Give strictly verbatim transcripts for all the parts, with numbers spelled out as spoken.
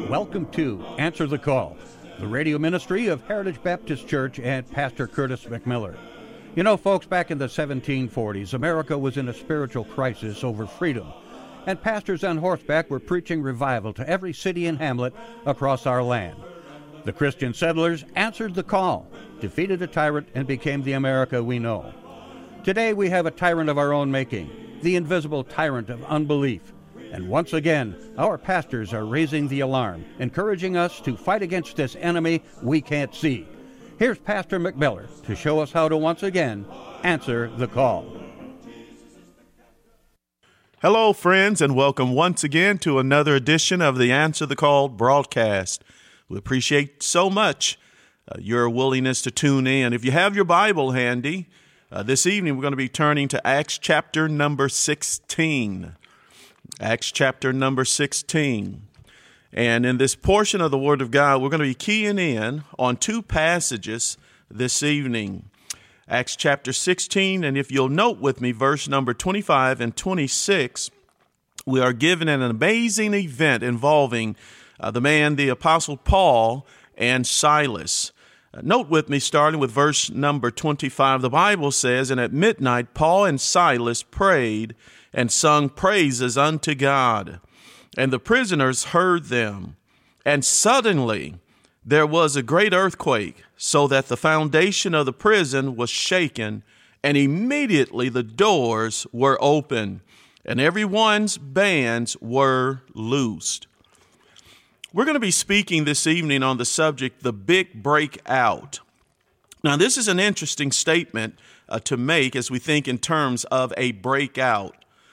Welcome to Answer the Call, the radio ministry of Heritage Baptist Church and Pastor Curtis McMiller. You know, folks, back in the seventeen forties, America was in a spiritual crisis over freedom, and pastors on horseback were preaching revival to every city and hamlet across our land. The Christian settlers answered the call, defeated a tyrant, and became the America we know. Today we have a tyrant of our own making, the invisible tyrant of unbelief. And once again, our pastors are raising the alarm, encouraging us to fight against this enemy we can't see. Here's Pastor McMiller to show us how to once again answer the call. Hello, friends, and welcome once again to another edition of the Answer the Call broadcast. We appreciate so much uh, your willingness to tune in. If you have your Bible handy, uh, this evening we're going to be turning to Acts chapter number sixteen. Acts chapter number sixteen. And in this portion of the Word of God, we're going to be keying in on two passages this evening. Acts chapter sixteen, and if you'll note with me, verse number twenty-five and twenty-six, we are given an amazing event involving uh, the man, the Apostle Paul, and Silas. Uh, note with me, starting with verse number twenty-five, the Bible says, "And at midnight Paul and Silas prayed and sung praises unto God. And the prisoners heard them. And suddenly there was a great earthquake, so that the foundation of the prison was shaken, and immediately the doors were open, and everyone's bands were loosed." We're going to be speaking this evening on the subject, the big breakout. Now, this is an interesting statement uh, to make as we think in terms of a breakout.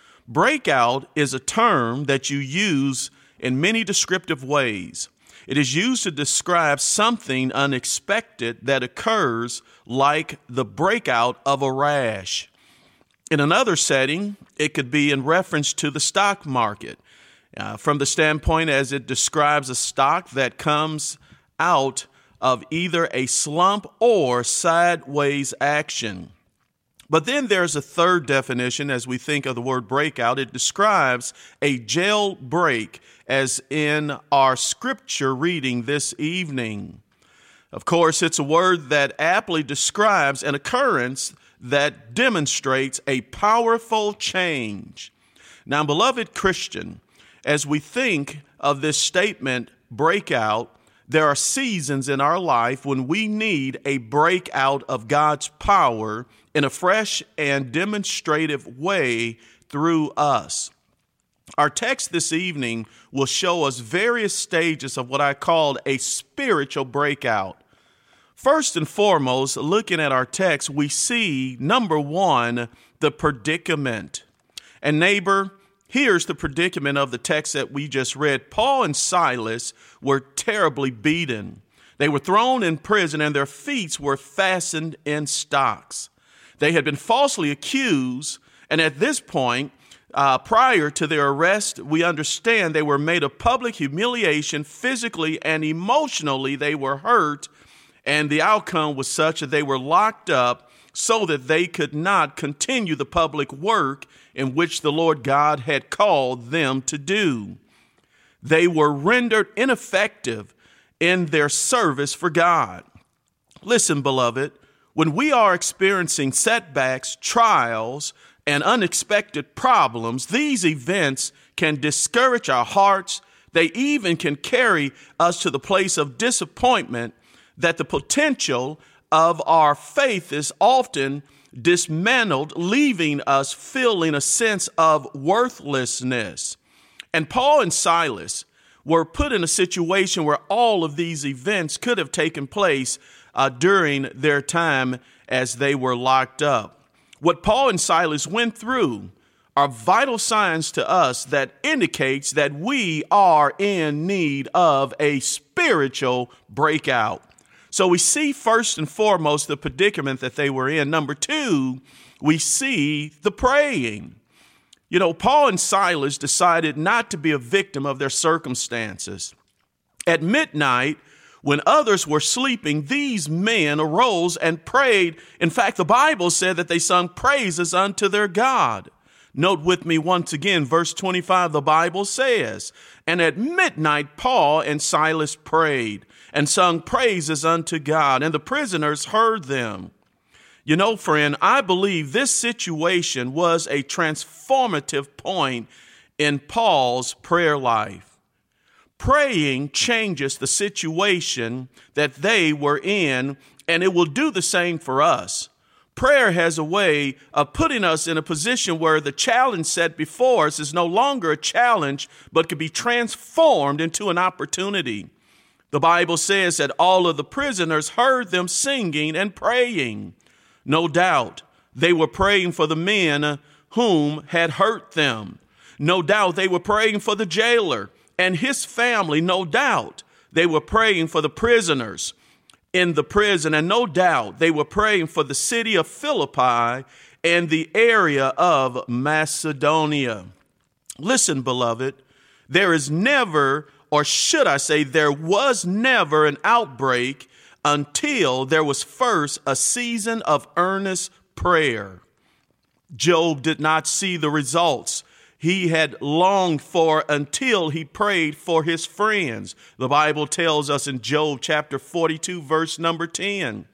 Breakout is a term that you use in many descriptive ways. It is used to describe something unexpected that occurs, like the breakout of a rash. In another setting, it could be in reference to the stock market, uh, from the standpoint as it describes a stock that comes out of either a slump or sideways action. But then there's a third definition as we think of the word breakout. It describes a jailbreak, as in our scripture reading this evening. Of course, it's a word that aptly describes an occurrence that demonstrates a powerful change. Now, beloved Christian, as we think of this statement, breakout, there are seasons in our life when we need a breakout of God's power in a fresh and demonstrative way through us. Our text this evening will show us various stages of what I call a spiritual breakout. First and foremost, looking at our text, we see, number one, the predicament. And neighbor, here's the predicament of the text that we just read. Paul and Silas were terribly beaten. They were thrown in prison, and their feet were fastened in stocks. They had been falsely accused, and at this point, uh, prior to their arrest, we understand they were made of public humiliation. Physically and emotionally, they were hurt, and the outcome was such that they were locked up so that they could not continue the public work in which the Lord God had called them to do. They were rendered ineffective in their service for God. Listen, beloved, when we are experiencing setbacks, trials, and unexpected problems, these events can discourage our hearts. They even can carry us to the place of disappointment that the potential of our faith is often dismantled, leaving us feeling a sense of worthlessness. And Paul and Silas were put in a situation where all of these events could have taken place uh, during their time as they were locked up. What Paul and Silas went through are vital signs to us that indicates that we are in need of a spiritual breakout. So we see first and foremost the predicament that they were in. Number two, we see the praying. You know, Paul and Silas decided not to be a victim of their circumstances. At midnight, when others were sleeping, these men arose and prayed. In fact, the Bible said that they sung praises unto their God. Note with me once again, verse twenty-five, the Bible says, "And at midnight Paul and Silas prayed and sung praises unto God, and the prisoners heard them." You know, friend, I believe this situation was a transformative point in Paul's prayer life. Praying changes the situation that they were in, and it will do the same for us. Prayer has a way of putting us in a position where the challenge set before us is no longer a challenge, but can be transformed into an opportunity. The Bible says that all of the prisoners heard them singing and praying. No doubt they were praying for the men whom had hurt them. No doubt they were praying for the jailer and his family. No doubt they were praying for the prisoners in the prison, and no doubt they were praying for the city of Philippi and the area of Macedonia. Listen, beloved, there is never, or should I say, there was never an outbreak until there was first a season of earnest prayer. Job did not see the results he had longed for until he prayed for his friends. The Bible tells us in Job chapter forty-two, verse number ten,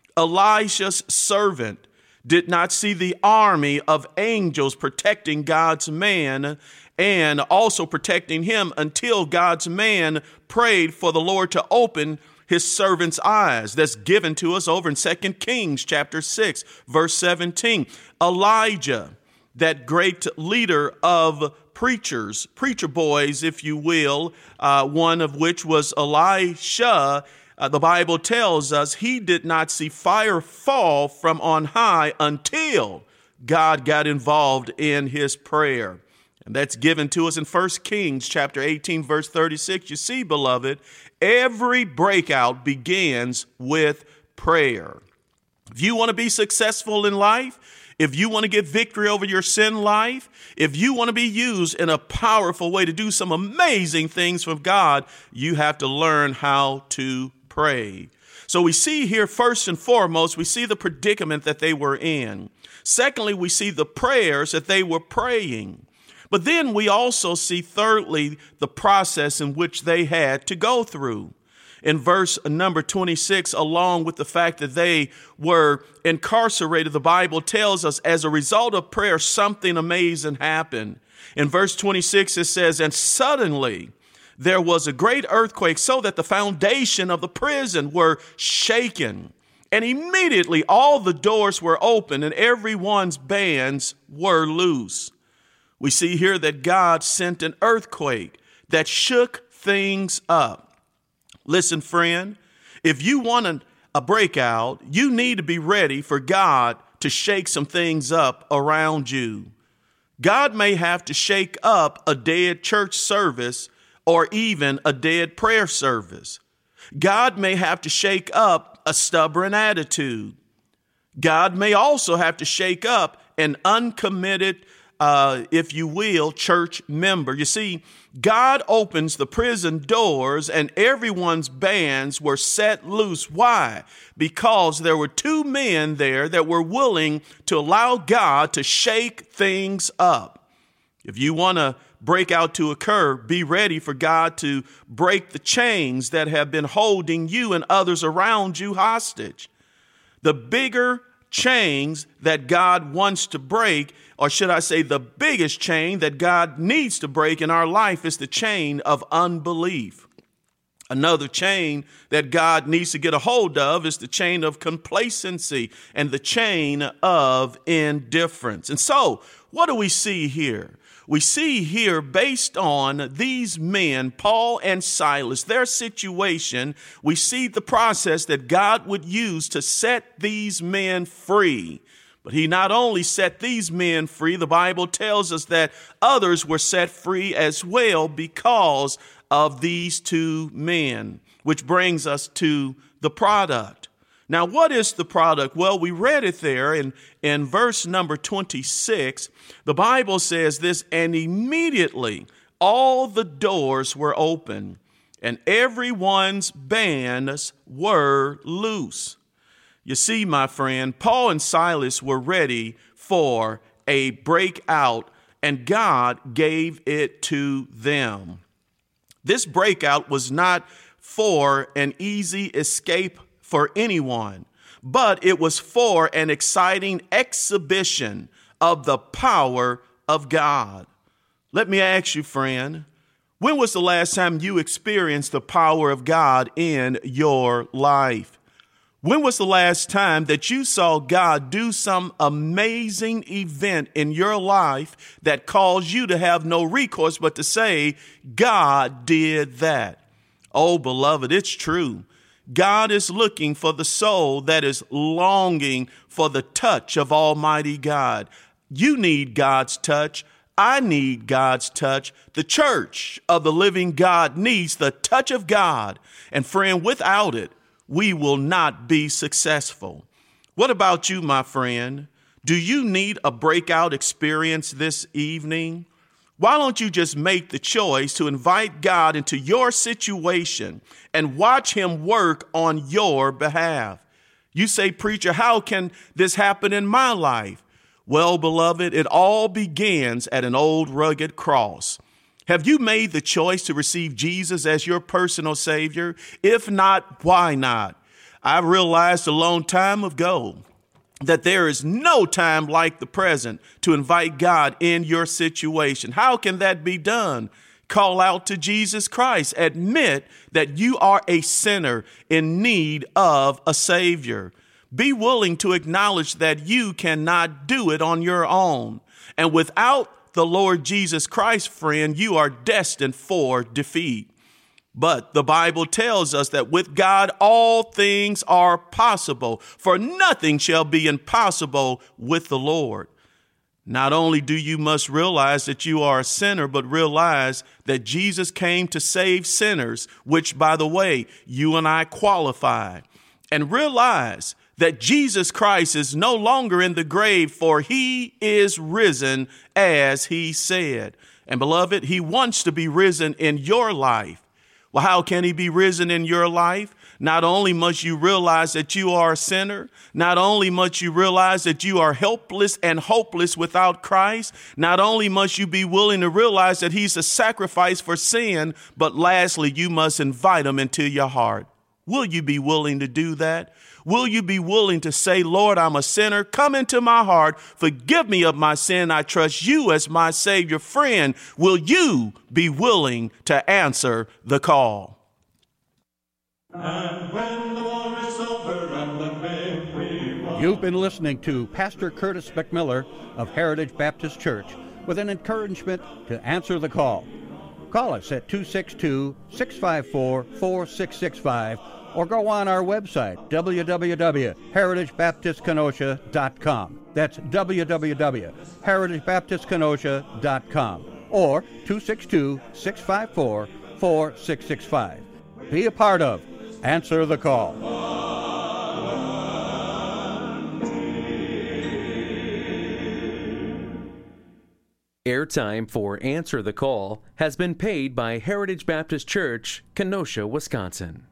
Elisha's servant did not see the army of angels protecting God's man and also protecting him until God's man prayed for the Lord to open his servant's eyes. That's given to us over in Second Kings chapter six, verse seventeen. Elijah, that great leader of preachers, preacher boys, if you will, uh, one of which was Elisha, uh, the Bible tells us he did not see fire fall from on high until God got involved in his prayer. And that's given to us in First Kings chapter eighteen, verse thirty-six. You see, beloved, every breakout begins with prayer. If you want to be successful in life, if you want to get victory over your sin life, if you want to be used in a powerful way to do some amazing things from God, you have to learn how to pray. So we see here, first and foremost, we see the predicament that they were in. Secondly, we see the prayers that they were praying. But then we also see, thirdly, the process in which they had to go through. In verse number twenty-six, along with the fact that they were incarcerated, the Bible tells us as a result of prayer, something amazing happened. In verse twenty-six, it says, "And suddenly there was a great earthquake, so that the foundation of the prison were shaken. And immediately all the doors were open and everyone's bands were loose." We see here that God sent an earthquake that shook things up. Listen, friend, if you want a, a breakout, you need to be ready for God to shake some things up around you. God may have to shake up a dead church service or even a dead prayer service. God may have to shake up a stubborn attitude. God may also have to shake up an uncommitted Uh, if you will, church member. You see, God opens the prison doors and everyone's bands were set loose. Why? Because there were two men there that were willing to allow God to shake things up. If you want a breakout to occur, be ready for God to break the chains that have been holding you and others around you hostage. The bigger chains that God wants to break, or should I say the biggest chain that God needs to break in our life, is the chain of unbelief. Another chain that God needs to get a hold of is the chain of complacency and the chain of indifference. And so, what do we see here? We see here, based on these men, Paul and Silas, their situation, we see the process that God would use to set these men free. But he not only set these men free, the Bible tells us that others were set free as well because of these two men, which brings us to the product. Now, what is the product? Well, we read it there in, in verse number twenty-six. The Bible says this, "And immediately all the doors were open, and everyone's bands were loose." You see, my friend, Paul and Silas were ready for a breakout and God gave it to them. This breakout was not for an easy escape for anyone, but it was for an exciting exhibition of the power of God. Let me ask you, friend, when was the last time you experienced the power of God in your life? When was the last time that you saw God do some amazing event in your life that caused you to have no recourse but to say, God did that? Oh, beloved, it's true. God is looking for the soul that is longing for the touch of Almighty God. You need God's touch. I need God's touch. The church of the living God needs the touch of God. And friend, without it, we will not be successful. What about you, my friend? Do you need a breakout experience this evening? Why don't you just make the choice to invite God into your situation and watch him work on your behalf? You say, preacher, how can this happen in my life? Well, beloved, it all begins at an old rugged cross. Have you made the choice to receive Jesus as your personal Savior? If not, why not? I realized a long time ago that there is no time like the present to invite God in your situation. How can that be done? Call out to Jesus Christ. Admit that you are a sinner in need of a Savior. Be willing to acknowledge that you cannot do it on your own. And without the Lord Jesus Christ, friend, you are destined for defeat. But the Bible tells us that with God, all things are possible, for nothing shall be impossible with the Lord. Not only do you must realize that you are a sinner, but realize that Jesus came to save sinners, which, by the way, you and I qualify. And realize that Jesus Christ is no longer in the grave, for he is risen as he said. And beloved, he wants to be risen in your life. Well, how can he be risen in your life? Not only must you realize that you are a sinner, not only must you realize that you are helpless and hopeless without Christ, not only must you be willing to realize that he's a sacrifice for sin, but lastly, you must invite him into your heart. Will you be willing to do that? Will you be willing to say, Lord, I'm a sinner. Come into my heart. Forgive me of my sin. I trust you as my Savior. Friend, will you be willing to answer the call? And when the war is over and the victory won. You've been listening to Pastor Curtis McMiller of Heritage Baptist Church with an encouragement to answer the call. Call us at two six two, six five four, four six six five or go on our website, w w w dot heritage baptist kenosha dot com. That's w w w dot heritage baptist kenosha dot com or two six two, six five four, four six six five. Be a part of Answer the Call. Airtime for Answer the Call has been paid by Heritage Baptist Church, Kenosha, Wisconsin.